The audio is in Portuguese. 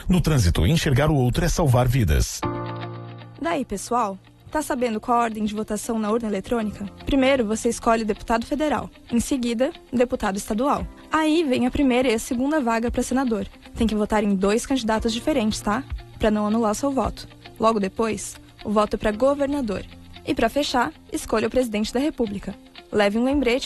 No trânsito, enxergar o outro é salvar vidas. Daí, pessoal, tá sabendo qual a ordem de votação na urna eletrônica? Primeiro, você escolhe o deputado federal. Em seguida, o deputado estadual. Aí vem a primeira e a segunda vaga para senador. Tem que votar em 2 candidatos diferentes, tá? Para não anular seu voto. Logo depois, o voto é para governador. E para fechar, escolha o presidente da República. Leve um lembrete